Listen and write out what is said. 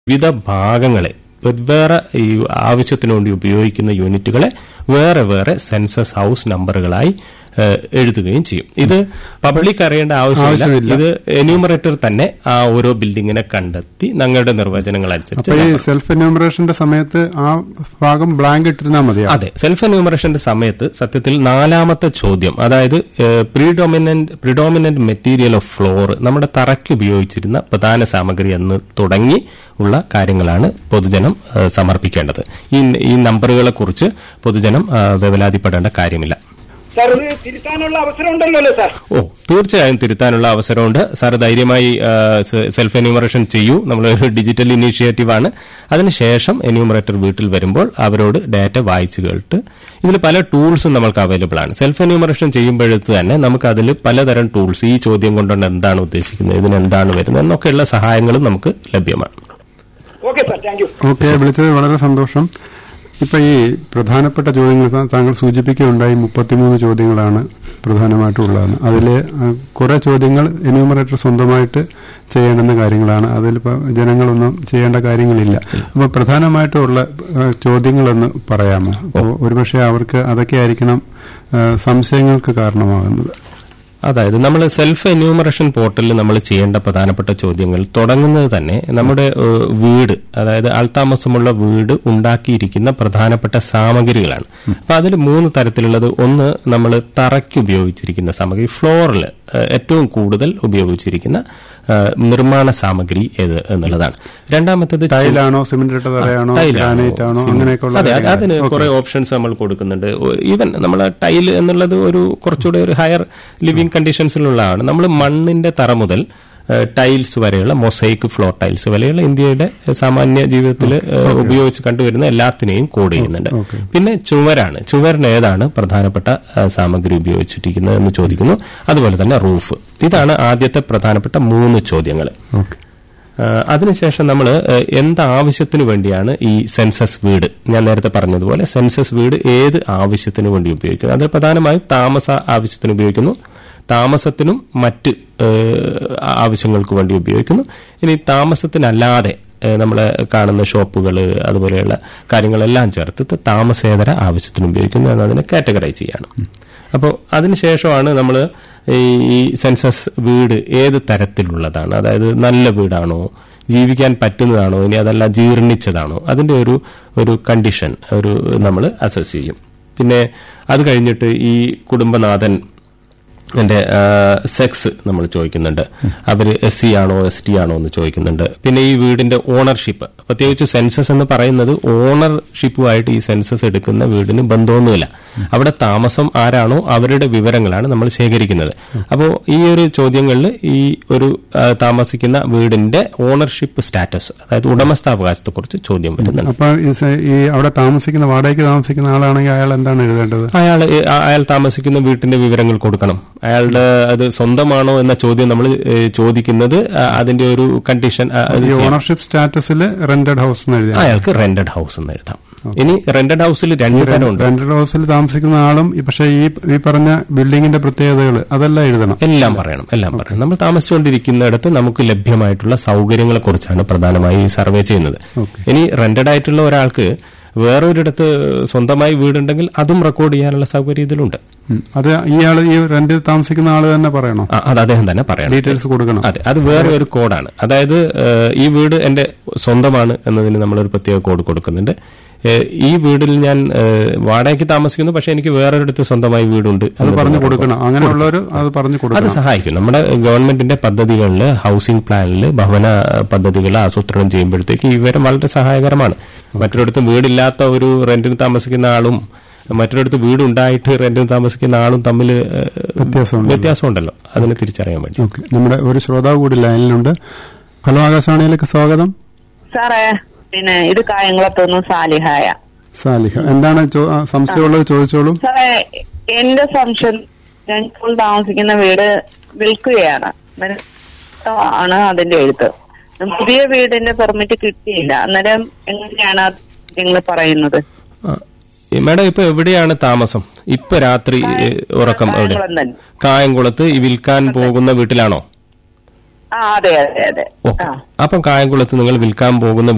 വിവിധ ഭാഗങ്ങളെ വെവ്വേറെ ഈ ആവശ്യത്തിനു വേണ്ടി ഉപയോഗിക്കുന്ന യൂണിറ്റുകളെ വേറെ വേറെ സെൻസസ് ഹൌസ് നമ്പറുകളായി എഴുതുകയും ചെയ്യും. ഇത് പബ്ലിക് അറിയേണ്ട ആവശ്യമില്ല. ഇത് എന്യൂമറേറ്റർ തന്നെ ആ ഓരോ ബിൽഡിങ്ങിനെ കണ്ടെത്തി ഞങ്ങളുടെ നിർവചനങ്ങൾ അനുസരിച്ച് സെൽഫ് എന്യൂമറേഷന്റെ സമയത്ത് ആ ഭാഗം ബ്ലാങ്ക് ഇട്ടിരുന്നാൽ മതി. അതെ, സെൽഫ് എന്യൂമറേഷന്റെ സമയത്ത് സത്യത്തിൽ നാലാമത്തെ ചോദ്യം, അതായത് പ്രിഡോമിനന്റ് മെറ്റീരിയൽ ഓഫ് ഫ്ലോർ, നമ്മുടെ തറയ്ക്ക് ഉപയോഗിച്ചിരുന്ന പ്രധാന സാമഗ്രി എന്ന് തുടങ്ങി ഉള്ള കാര്യങ്ങളാണ് പൊതുജനം സമർപ്പിക്കേണ്ടത്. ഈ നമ്പറുകളെ കുറിച്ച് പൊതുജനം വേവലാതിപ്പെടേണ്ട കാര്യമില്ല. തിരുത്താനുള്ള അവസരമുണ്ടല്ലോ സാർ? തീർച്ചയായും തിരുത്താനുള്ള അവസരമുണ്ട്. സാർ ധൈര്യമായി സെൽഫ് എന്യൂമറേഷൻ ചെയ്യൂ. നമ്മളൊരു ഡിജിറ്റൽ ഇനീഷ്യേറ്റീവ് ആണ്. അതിനുശേഷം എന്യൂമറേറ്റർ വീട്ടിൽ വരുമ്പോൾ അവരോട് ഡാറ്റ വായിച്ചു കേട്ട് ഇതിൽ പല ടൂൾസും നമുക്ക് അവൈലബിൾ ആണ്. സെൽഫ് എന്യൂമറേഷൻ ചെയ്യുമ്പോഴത്ത് തന്നെ നമുക്ക് അതിൽ പലതരം ടൂൾസ്, ഈ ചോദ്യം കൊണ്ടുകൊണ്ട് എന്താണ് ഉദ്ദേശിക്കുന്നത്, ഇതിനെന്താണ് വരുന്നത് എന്നൊക്കെയുള്ള സഹായങ്ങളും നമുക്ക് ലഭ്യമാണ്. ഓക്കെ, വിളിച്ചത് വളരെ സന്തോഷം. ഇപ്പൊ ഈ പ്രധാനപ്പെട്ട ചോദ്യങ്ങൾ താങ്കൾ സൂചിപ്പിക്കുകയുണ്ടായി, 33 ചോദ്യങ്ങളാണ് പ്രധാനമായിട്ടുള്ളതെന്ന്. അതിൽ കുറെ ചോദ്യങ്ങൾ എന്യൂമറേറ്റർ സ്വന്തമായിട്ട് ചെയ്യേണ്ടുന്ന കാര്യങ്ങളാണ്. അതിലിപ്പോൾ ജനങ്ങളൊന്നും ചെയ്യേണ്ട കാര്യങ്ങളില്ല. അപ്പോൾ പ്രധാനമായിട്ടുള്ള ചോദ്യങ്ങളൊന്ന് പറയാമോ? ഒരുപക്ഷെ അവർക്ക് അതൊക്കെ ആയിരിക്കണം സംശയങ്ങൾക്ക് കാരണമാകുന്നത്. അതായത് നമ്മൾ സെൽഫ് എന്യൂമറേഷൻ പോർട്ടലിൽ നമ്മൾ ചെയ്യേണ്ട പ്രധാനപ്പെട്ട ചോദ്യങ്ങൾ തുടങ്ങുന്നത് തന്നെ നമ്മുടെ വീട്, അതായത് ആൾതാമസമുള്ള വീട് ഉണ്ടാക്കിയിരിക്കുന്ന പ്രധാനപ്പെട്ട സാമഗ്രികളാണ്. അപ്പൊ അതിൽ 3 തരത്തിലുള്ളത്. ഒന്ന്, നമ്മൾ തറയ്ക്ക് ഉപയോഗിച്ചിരിക്കുന്ന സാമഗ്രി, ഫ്ലോറിൽ ഏറ്റവും കൂടുതൽ ഉപയോഗിച്ചിരിക്കുന്ന നിർമ്മാണ സാമഗ്രി ഏത് എന്നുള്ളതാണ്. രണ്ടാമത്തേത് ടൈലാണോ, സിമന്റ് ഇട്ട തറയാണോ, ഗ്രാനൈറ്റ് ആണോ, അങ്ങനെയൊക്കെയുള്ള. അതെ, അതിന് കുറെ ഓപ്ഷൻസ് നമ്മൾ കൊടുക്കുന്നുണ്ട്. ഈവൻ നമ്മൾ ടൈൽ എന്നുള്ളത് ഒരു കുറച്ചുകൂടെ ഒരു ഹയർ ലിവിംഗ് കണ്ടീഷൻസിലുള്ളതാണ്. നമ്മൾ മണ്ണിന്റെ തറ മുതൽ ടൈൽസ് വരെയുള്ള മൊസൈക്ക് ഫ്ലോർ ടൈൽസ് വരെയുള്ള ഇന്ത്യയുടെ സാമാന്യ ജീവിതത്തിൽ ഉപയോഗിച്ച് കണ്ടുവരുന്ന എല്ലാത്തിനെയും കോഡ് ചെയ്യുന്നുണ്ട്. പിന്നെ ചുവരാണ്. ചുവരിന് ഏതാണ് പ്രധാനപ്പെട്ട സാമഗ്രി ഉപയോഗിച്ചിരിക്കുന്നത് എന്ന് ചോദിക്കുന്നു. അതുപോലെ തന്നെ റൂഫ്. ഇതാണ് ആദ്യത്തെ പ്രധാനപ്പെട്ട 3 ചോദ്യങ്ങൾ. അതിനുശേഷം നമ്മൾ എന്താവശ്യത്തിനു വേണ്ടിയാണ് ഈ സെൻസസ് വീട്, ഞാൻ നേരത്തെ പറഞ്ഞതുപോലെ സെൻസസ് വീട് ഏത് ആവശ്യത്തിനു വേണ്ടി ഉപയോഗിക്കുന്നു? അത് പ്രധാനമായും താമസ ആവശ്യത്തിന് ഉപയോഗിക്കുന്നു, താമസത്തിനും മറ്റ് ആവശ്യങ്ങൾക്ക് വേണ്ടി ഉപയോഗിക്കുന്നു. ഇനി താമസത്തിനല്ലാതെ നമ്മൾ കാണുന്ന ഷോപ്പുകൾ അതുപോലെയുള്ള കാര്യങ്ങളെല്ലാം ചേർത്ത് താമസേതര ആവശ്യത്തിന് ഉപയോഗിക്കുന്നു എന്നതിനെ കാറ്റഗറൈസ് ചെയ്യാണ്. അപ്പോൾ അതിനുശേഷമാണ് നമ്മൾ ഈ സെൻസസ് വീട് ഏത് തരത്തിലുള്ളതാണ്, അതായത് നല്ല വീടാണോ, ജീവിക്കാൻ പറ്റുന്നതാണോ, ഇനി അതല്ല ജീർണിച്ചതാണോ, അതിന്റെ ഒരു കണ്ടീഷൻ നമ്മൾ അസസ് ചെയ്യും. പിന്നെ അത് കഴിഞ്ഞിട്ട് ഈ കുടുംബനാഥൻ എന്റെ സെക്സ് നമ്മൾ ചോദിക്കുന്നുണ്ട്. അവര് SC ആണോ ST ആണോ എന്ന് ചോദിക്കുന്നുണ്ട്. പിന്നെ ഈ വീടിന്റെ ഓണർഷിപ്പ്, പ്രത്യേകിച്ച് സെൻസസ് എന്ന് പറയുന്നത് ഓണർഷിപ്പുമായിട്ട് ഈ സെൻസസ് എടുക്കുന്ന വീടിന് ബന്ധമൊന്നുമില്ല. അവിടെ താമസം ആരാണോ അവരുടെ വിവരങ്ങളാണ് നമ്മൾ ശേഖരിക്കുന്നത്. അപ്പോൾ ഈ ഒരു ചോദ്യങ്ങളിൽ ഈ ഒരു താമസിക്കുന്ന വീടിന്റെ ഓണർഷിപ്പ് സ്റ്റാറ്റസ്, അതായത് ഉടമസ്ഥാവകാശത്തെക്കുറിച്ച് ചോദ്യം വരുന്നുണ്ട്. അപ്പൊ ഈ അവിടെ താമസിക്കുന്ന വാടകയ്ക്ക് താമസിക്കുന്ന ആളാണെങ്കിൽ അയാൾ എന്താണ് എഴുതേണ്ടത്? അയാൾ താമസിക്കുന്ന വീട്ടിന്റെ വിവരങ്ങൾ കൊടുക്കണം. അയാളുടെ അത് സ്വന്തമാണോ എന്ന ചോദ്യം നമ്മൾ ചോദിക്കുന്നത് അതിന്റെ ഒരു കണ്ടീഷൻ. ഓണർഷിപ്പ് സ്റ്റാറ്റസിൽ റെന്റഡ് ഹൗസ് എന്ന് എഴുതാം. അയാൾക്ക് റെന്റഡ് ഹൗസ് എന്ന് എഴുതാം. ഇനി റെന്റഡ് ഹൗസിൽ 2 തരമുണ്ട്. റെന്റഡ് ഹൗസിൽ താമസിക്കുന്ന ആളും പക്ഷേ ഈ പറഞ്ഞ ബിൽഡിംഗിന്റെ പ്രത്യേകതകൾ അതെല്ലാം എഴുതണം. എല്ലാം പറയണം. നമ്മൾ താമസിച്ചുകൊണ്ടിരിക്കുന്നിടത്ത് നമുക്ക് ലഭ്യമായിട്ടുള്ള സൗകര്യങ്ങളെ കുറിച്ചാണ് പ്രധാനമായി സർവേ ചെയ്യുന്നത്. ഇനി റെന്റഡ് ആയിട്ടുള്ള ഒരാൾക്ക് വേറൊരിടത്ത് സ്വന്തമായി വീടുണ്ടെങ്കിൽ അതും റെക്കോർഡ് ചെയ്യാനുള്ള സൗകര്യം ഇതിലുണ്ട്. അത് ഈ റെന്റ് താമസിക്കുന്ന ആള് തന്നെ പറയണോ? അത് അദ്ദേഹം തന്നെ പറയണം, ഡീറ്റെയിൽസ് കൊടുക്കണം. അതെ, അത് വേറെ ഒരു കോഡാണ്. അതായത് ഈ വീട് എന്റെ സ്വന്തമാണ് എന്നതിന് നമ്മളൊരു പ്രത്യേക കോഡ് കൊടുക്കുന്നുണ്ട്. ഈ വീടിൽ ഞാൻ വാടകയ്ക്ക് താമസിക്കുന്നു, പക്ഷെ എനിക്ക് വേറൊരിടത്ത് സ്വന്തമായി വീടുണ്ട്, അത് പറഞ്ഞു കൊടുക്കണം. അങ്ങനെയുള്ളവർ അത് പറഞ്ഞു കൊടുക്കണം. അത് സഹായിക്കും. നമ്മുടെ ഗവൺമെന്റിന്റെ പദ്ധതികളിൽ, ഹൌസിംഗ് പ്ലാനിൽ, ഭവന പദ്ധതികൾ ആസൂത്രണം ചെയ്യുമ്പോഴത്തേക്ക് ഈ വിവരം വളരെ സഹായകരമാണ്. മറ്റൊരിടത്ത് വീടില്ലാത്ത ഒരു റെന്റിന് താമസിക്കുന്ന ആളും മറ്റൊരിടത്ത് വീടുണ്ടായിട്ട് റെന്റിന് താമസിക്കുന്ന ആളും തമ്മിൽ വ്യത്യാസമുണ്ടല്ലോ, അതിനെ തിരിച്ചറിയാൻ വേണ്ടി. നമ്മുടെ ഒരു ശ്രോതാവ് കൂടി ലൈനിലുണ്ട്. ഹലോ, ആകാശവാണിയിലേക്ക് സ്വാഗതം. സാറേ, പിന്നെ ഇത് കായംകുളത്തുനിന്ന് സാലിഹ. എന്താണ് സംശയമുള്ളത്? ചോദിച്ചോളൂ. സാറേ, എന്റെ സംശയം, ഞാൻ ഇപ്പോൾ താമസിക്കുന്ന വീട് വിൽക്കുകയാണ് ആണ് അതിന്റെ എഴുത്ത്. പുതിയ വീടിന്റെ പെർമിറ്റ് കിട്ടിയില്ല. അന്നേരം എങ്ങനെയാണ് നിങ്ങൾ പറയുന്നത്? മാഡം, ഇപ്പൊ എവിടെയാണ് താമസം? ഇപ്പൊ രാത്രി ഉറക്കം എവിടെ? കായംകുളത്ത് വിൽക്കാൻ പോകുന്ന വീട്ടിലാണോ? അതെ. അപ്പം കായംകുളത്ത് നിങ്ങൾ വിൽക്കാൻ പോകുന്ന